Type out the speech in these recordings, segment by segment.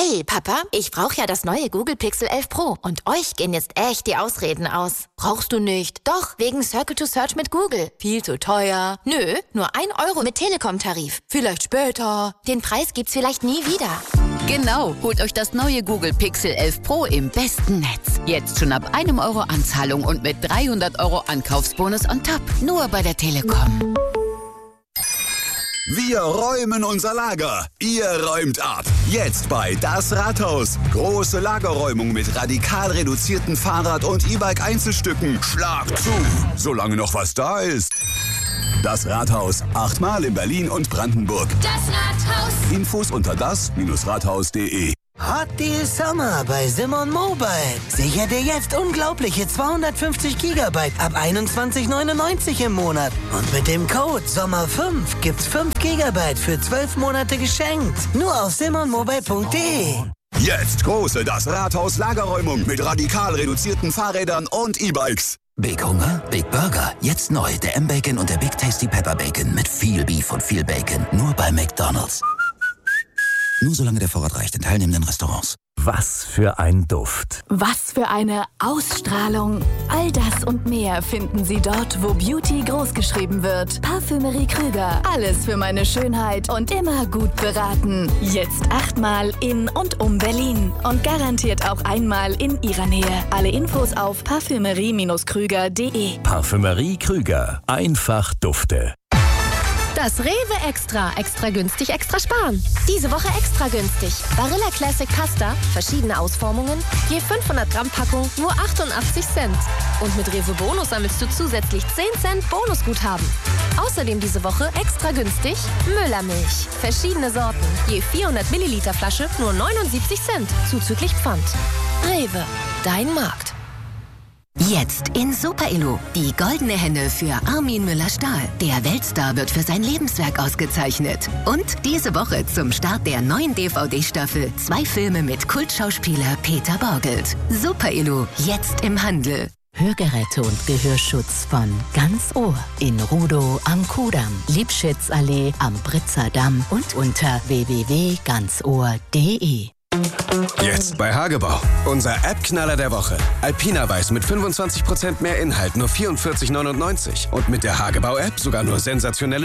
Hey Papa, ich brauche ja das neue Google Pixel 11 Pro und euch gehen jetzt echt die Ausreden aus. Brauchst du nicht? Doch, wegen Circle to Search mit Google. Viel zu teuer. Nö, nur 1 Euro mit Telekom-Tarif. Vielleicht später. Den Preis gibt's vielleicht nie wieder. Genau, holt euch das neue Google Pixel 11 Pro im besten Netz. Jetzt schon ab 1 Euro Anzahlung und mit 300 Euro Ankaufsbonus on top. Nur bei der Telekom. Wir räumen unser Lager. Ihr räumt ab. Jetzt bei Das Rathaus. Große Lagerräumung mit radikal reduzierten Fahrrad- und E-Bike-Einzelstücken. Schlag zu, solange noch was da ist. Das Rathaus. 8-mal in Berlin und Brandenburg. Das Rathaus. Infos unter das-rathaus.de. Hot Deal Summer bei Simon Mobile. Sicher dir jetzt unglaubliche 250 GB ab 21,99 im Monat. Und mit dem Code SOMMER5 gibt's 5 GB für 12 Monate geschenkt. Nur auf simonmobile.de. Jetzt große Das Rathaus Lagerräumung mit radikal reduzierten Fahrrädern und E-Bikes. Big Hunger, Big Burger. Jetzt neu der M-Bacon und der Big Tasty Pepper Bacon mit viel Beef und viel Bacon. Nur bei McDonald's. Nur solange der Vorrat reicht in teilnehmenden Restaurants. Was für ein Duft. Was für eine Ausstrahlung. All das und mehr finden Sie dort, wo Beauty großgeschrieben wird. Parfümerie Krüger. Alles für meine Schönheit und immer gut beraten. Jetzt 8-mal in und um Berlin. Und garantiert auch einmal in Ihrer Nähe. Alle Infos auf parfümerie-krüger.de. Parfümerie Krüger. Einfach Dufte. Das Rewe Extra. Extra günstig, extra sparen. Diese Woche extra günstig. Barilla Classic Pasta, verschiedene Ausformungen, je 500 Gramm Packung, nur 88 Cent. Und mit Rewe Bonus sammelst du zusätzlich 10 Cent Bonusguthaben. Außerdem diese Woche extra günstig Müllermilch. Verschiedene Sorten, je 400 Milliliter Flasche, nur 79 Cent, zuzüglich Pfand. Rewe, dein Markt. Jetzt in Super Elo. Die goldene Henne für Armin Müller-Stahl. Der Weltstar wird für sein Lebenswerk ausgezeichnet. Und diese Woche zum Start der neuen DVD-Staffel 2 Filme mit Kultschauspieler Peter Borgelt. Super Elo, jetzt im Handel. Hörgeräte und Gehörschutz von Ganz Ohr in Rudow am Kudamm, Liebschitzallee am Britzer Damm und unter www.ganzohr.de. Jetzt bei Hagebau. Unser App-Knaller der Woche. Alpina Weiß mit 25% mehr Inhalt, nur 44,99. Und mit der Hagebau-App sogar nur sensationelle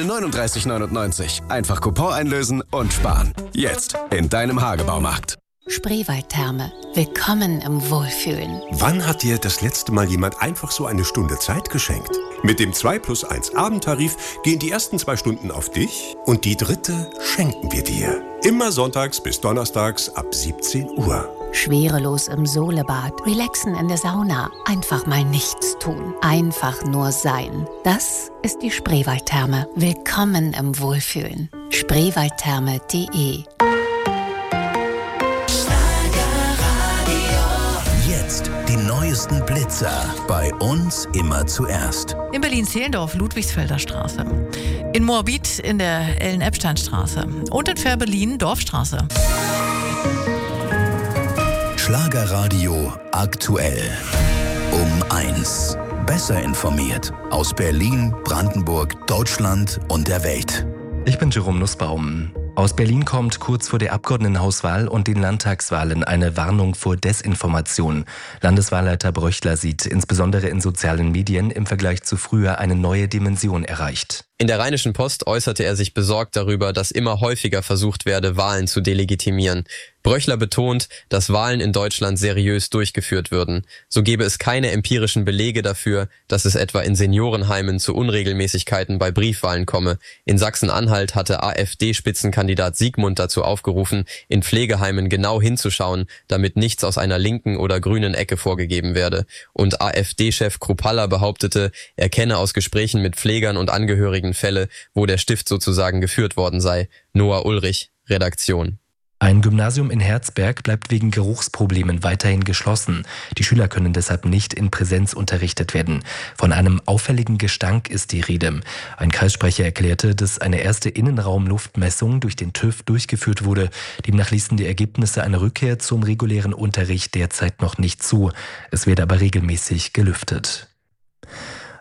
39,99. Einfach Coupon einlösen und sparen. Jetzt in deinem Hagebaumarkt. Spreewaldtherme. Willkommen im Wohlfühlen. Wann hat dir das letzte Mal jemand einfach so eine Stunde Zeit geschenkt? Mit dem 2+1 Abendtarif gehen die ersten 2 Stunden auf dich und die dritte schenken wir dir. Immer sonntags bis donnerstags ab 17 Uhr. Schwerelos im Solebad, relaxen in der Sauna, einfach mal nichts tun, einfach nur sein. Das ist die Spreewaldtherme. Willkommen im Wohlfühlen. Spreewaldtherme.de. Jetzt die neuesten Blitzer. Bei uns immer zuerst. In Berlin-Zehlendorf, Ludwigsfelder Straße. In Moabit in der Ellen-Epstein-Straße. Und in Fährberlin, Dorfstraße. Schlagerradio aktuell. Um 1. Besser informiert. Aus Berlin, Brandenburg, Deutschland und der Welt. Ich bin Jerome Nussbaum. Aus Berlin kommt kurz vor der Abgeordnetenhauswahl und den Landtagswahlen eine Warnung vor Desinformation. Landeswahlleiter Bröchler sieht insbesondere in sozialen Medien im Vergleich zu früher eine neue Dimension erreicht. In der Rheinischen Post äußerte er sich besorgt darüber, dass immer häufiger versucht werde, Wahlen zu delegitimieren. Bröchler betont, dass Wahlen in Deutschland seriös durchgeführt würden. So gebe es keine empirischen Belege dafür, dass es etwa in Seniorenheimen zu Unregelmäßigkeiten bei Briefwahlen komme. In Sachsen-Anhalt hatte AfD-Spitzenkandidat Siegmund dazu aufgerufen, in Pflegeheimen genau hinzuschauen, damit nichts aus einer linken oder grünen Ecke vorgegeben werde. Und AfD-Chef Kruppalla behauptete, er kenne aus Gesprächen mit Pflegern und Angehörigen Fälle, wo der Stift sozusagen geführt worden sei. Noah Ulrich, Redaktion. Ein Gymnasium in Herzberg bleibt wegen Geruchsproblemen weiterhin geschlossen. Die Schüler können deshalb nicht in Präsenz unterrichtet werden. Von einem auffälligen Gestank ist die Rede. Ein Kreissprecher erklärte, dass eine erste Innenraumluftmessung durch den TÜV durchgeführt wurde. Demnach ließen die Ergebnisse eine Rückkehr zum regulären Unterricht derzeit noch nicht zu. Es wird aber regelmäßig gelüftet.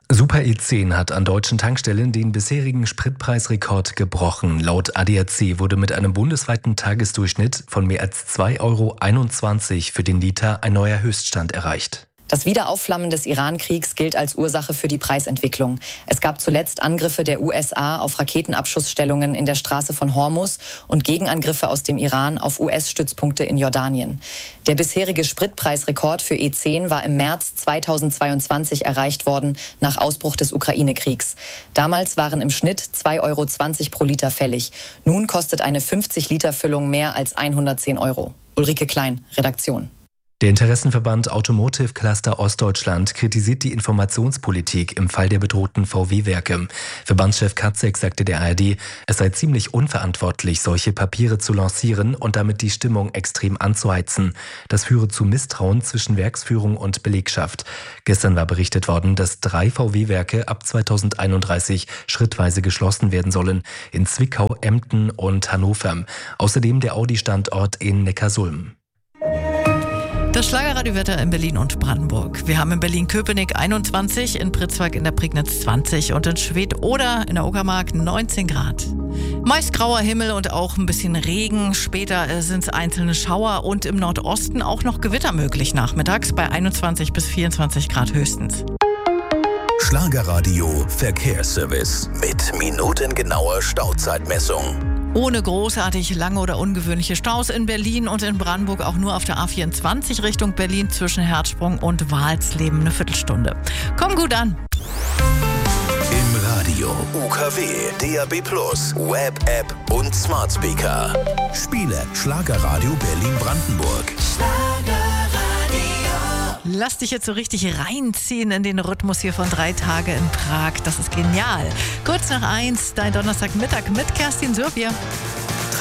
Super E10 hat an deutschen Tankstellen den bisherigen Spritpreisrekord gebrochen. Laut ADAC wurde mit einem bundesweiten Tagesdurchschnitt von mehr als 2,21 € für den Liter ein neuer Höchststand erreicht. Das Wiederaufflammen des Iran-Kriegs gilt als Ursache für die Preisentwicklung. Es gab zuletzt Angriffe der USA auf Raketenabschussstellungen in der Straße von Hormuz und Gegenangriffe aus dem Iran auf US-Stützpunkte in Jordanien. Der bisherige Spritpreisrekord für E10 war im März 2022 erreicht worden, nach Ausbruch des Ukraine-Kriegs. Damals waren im Schnitt 2,20 € pro Liter fällig. Nun kostet eine 50-Liter-Füllung mehr als 110 €. Ulrike Klein, Redaktion. Der Interessenverband Automotive Cluster Ostdeutschland kritisiert die Informationspolitik im Fall der bedrohten VW-Werke. Verbandschef Katzek sagte der ARD, es sei ziemlich unverantwortlich, solche Papiere zu lancieren und damit die Stimmung extrem anzuheizen. Das führe zu Misstrauen zwischen Werksführung und Belegschaft. Gestern war berichtet worden, dass 3 VW-Werke ab 2031 schrittweise geschlossen werden sollen, in Zwickau, Emden und Hannover. Außerdem der Audi-Standort in Neckarsulm. Das Schlagerradiowetter in Berlin und Brandenburg. Wir haben in Berlin-Köpenick 21, in Pritzwalk in der Prignitz 20 und in Schwedt-Oder in der Uckermark 19 Grad. Meist grauer Himmel und auch ein bisschen Regen. Später sind es einzelne Schauer und im Nordosten auch noch Gewitter möglich nachmittags bei 21 bis 24 Grad höchstens. Schlagerradio Verkehrsservice mit minutengenauer Stauzeitmessung. Ohne großartig lange oder ungewöhnliche Staus in Berlin und in Brandenburg auch nur auf der A24 Richtung Berlin zwischen Herzsprung und Walsleben eine Viertelstunde. Komm gut an. Im Radio, UKW, DAB+, Web-App und Smart Speaker. Spiele Schlagerradio Berlin-Brandenburg. Lass dich jetzt so richtig reinziehen in den Rhythmus hier von 3 Tage in Prag. Das ist genial. Kurz nach 1, dein Donnerstagmittag mit Kerstin Sürbier.